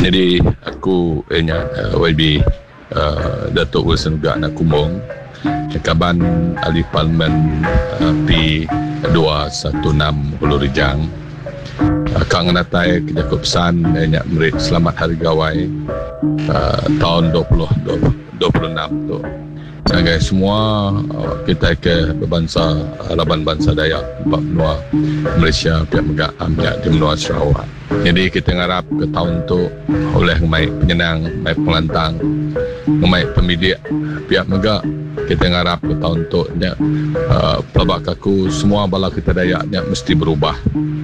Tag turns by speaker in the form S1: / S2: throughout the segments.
S1: Jadi aku YB Datuk Wilson juga nak kumbung Kaban Ahli Parlimen P216 Hulu Rijang Kang Natai kejaku pesan merit selamat hari gawai tahun 2026 tu. Sebagai semua kita ke berbangsa Laban Bangsa Dayak benua Malaysia pihak megak pihak di benua Sarawak. Jadi kita ngarap ke tahun tu oleh ngemai penyenang, ngemai pelantang, ngemai pemidik pihak megak kita ngarap ke tahun tu pelabak kaku semua bala kita Dayaknya mesti berubah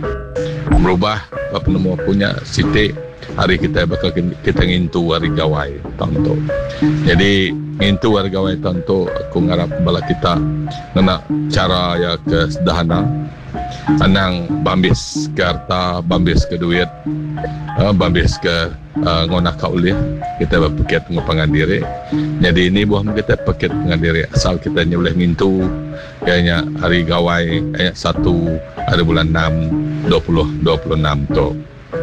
S1: apa nama punya sitik hari kita bakal kita ngintu hari gawai tahun tu. Jadi ngintu hari gawai tahun tu aku ngarap bala kita nak cara ya ke sederhana anang bambis ke harta, bambis ke duit, bambis ke ngona kaulih kita berpikir pengepangan diri. Jadi ini buah kita pikir pengepangan diri asal kita boleh ngintu kayaknya hari gawai kayak 1 hari bulan 6 2026 tu.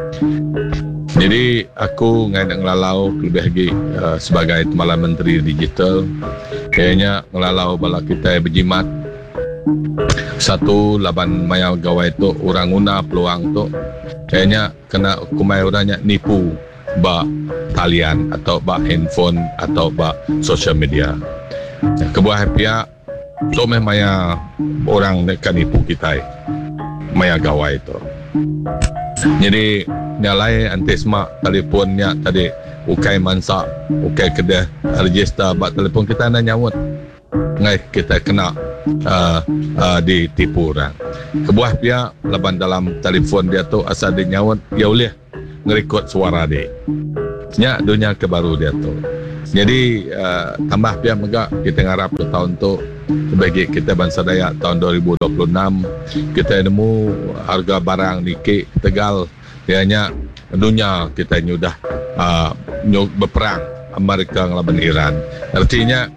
S1: Jadi aku nak ngelalau lebih lagi sebagai Timbalan Menteri Digital kayaknya ngelalau bala kita berjimat satu laban maya gawai tu orang guna peluang tu kayaknya kena kumai orangnya nipu ba talian atau ba handphone atau ba social media. Kebuah pihak tu maya orang nak nipu kita maya gawai tu. Jadi nyalai antisma telefonnya tadi ukai mansa ukai kedah register bak telefon kita nak nyawut ngai kita kena ditipu orang. Kebuah pihak laban dalam telefon dia tu asal dia nyawut dia boleh ngerekod suara dia nya dunia kebaru dia tu. Jadi tambah pihak megak kita ngarap ke tahun tu bagi kita bangsa Dayak tahun 2026 kita nemu harga barang di Tegal ianya dunia kita nyudah berperang Amerika ngelaban Iran. Artinya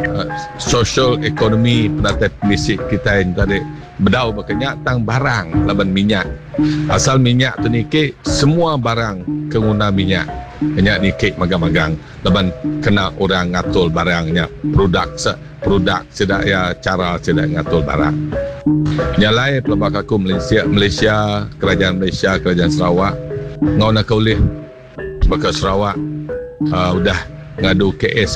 S1: social ekonomi penatai misik kita yang tadi bedau berkenyak tang barang laban minyak. Asal minyak tu nike semua barang kenguna minyak hanya nike magang-magang laban kena orang ngatul barangnya produk sedak ya cara sedak ngatul barang. Nyalai pelabak aku Malaysia kerajaan Sarawak ngau nak kaulih bakal Sarawak udah ngadu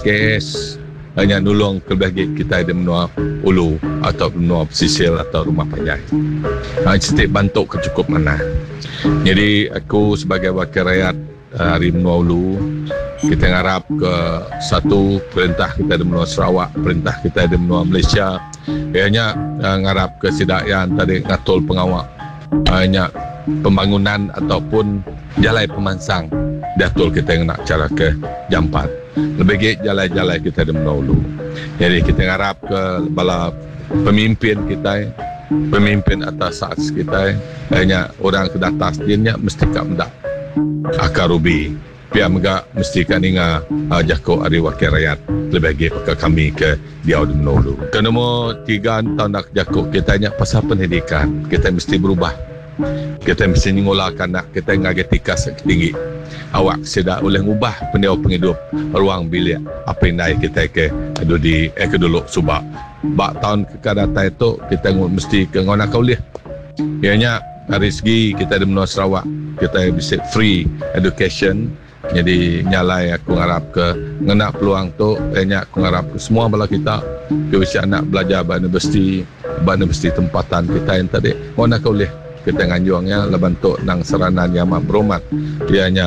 S1: KS hanya nulung kelebih kita di menua ulu atau menua pesisir atau rumah panjang. Setiap bantuk kecukup mana. Jadi aku sebagai wakil rakyat hari menua ulu kita ngarap ke satu perintah kita di menua Sarawak, perintah kita di menua Malaysia ianya ngarap ke sidakyan tadi ngatul pengawak hanya pembangunan ataupun jalai pemansang datul kita yang nak cara ke jampat lebih gek jalai-jalai kita di menua ulu. Jadi kita ngarap ke bala pemimpin kita, pemimpin atas saat kita hanya orang ke atas dia mesti kak mendak akar rubi pihak megak mesti kan inga jako hari wakil rakyat lebih lagi pakai kami ke diau di menua ulu. Ke nombor 3 tahun nak jako kita hanya pasal pendidikan kita mesti berubah. Kita mesti nyengolakan nak kita ngagai tikas tinggi awak sedak boleh ubah pendiau penghidup ruang bilik apa yang naik kita ke adu di dulu subak bak tahun kekadatan itu kita mesti ke ngona kaulih ianya dari segi kita di menua Sarawak kita bisa free education. Jadi nyalai aku ngarap ke ngena peluang tu ianya aku ngarap ke semua bala kita bisa anak belajar ba universiti tempatan kita yang tadi ngona kaulih kita nganjuangnya lebantuk nang saranan yang amat beromat ianya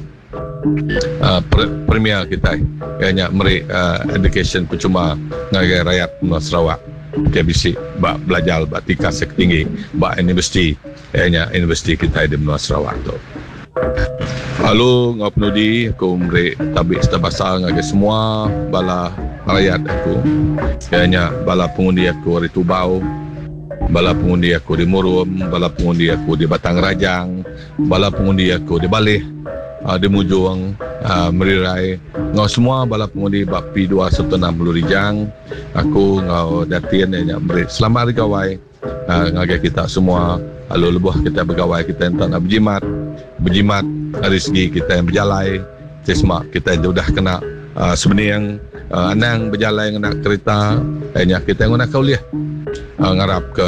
S1: premier kita ianya meri education percuma ngagai rakyat menua Sarawak kita bisa belajar tingkat setinggi universiti ianya universiti kita di menua Sarawak tu. Lalu ngau penudi aku meri tabik setabasa ngagai semua bala rakyat aku ianya bala pengundi aku hari Tubau, bala pengundi aku di Murum, bala pengundi aku di Batang Rajang, bala pengundi aku di Balih, di Mujung, Merirai, ngau semua bala pengundi Bapi 216 Hulu Rijang, aku ngau datin beri selamat hari gawai ngagai kita semua. Lalu lebuh kita bergawai kita yang tak nak berjimat berjimat dari segi kita yang berjalai, semak kita yang sudah kena sebenarnya yang anang berjalai nak kereta, kita yang nak kauliah ngarap ke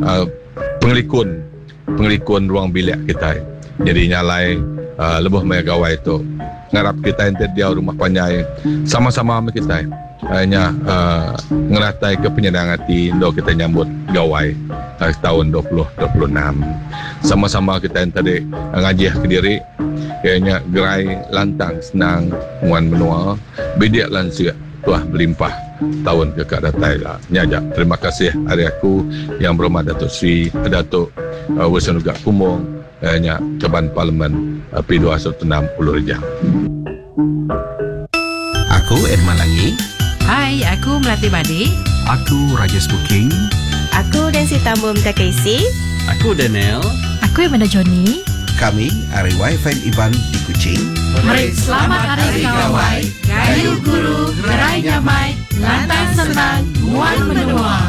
S1: pengelikun ruang bilik kita. Jadi nyalai lebih banyak gawai itu ngarap kita yang dia rumah panjang sama-sama sama kita hanya ngeratai ke penyedang hati do kita nyambut gawai tahun 2026 sama-sama kita yang tadi ngajih ke diri kayaknya gerai lantang senang muan menua bidik lansia tuah melimpah tahun ke datai lah nyajak. Terima kasih hari aku yang berhormat Datuk Sri Datuk Wisnuga Kumung hanya Caban Parlimen P216 Ulu Rejang.
S2: Aku Irman Langi.
S3: Hai, aku Melati Badi.
S4: Aku Rajesh Booking.
S5: Aku Dancy Tambum Takaisi.
S4: Aku Daniel.
S3: Aku Amanda Johnny.
S2: Kami RYFM Iban di Kuching.
S3: Mari selamat hari gawai. Gayu guru, gerai nyamai, lantang senang, muan menua.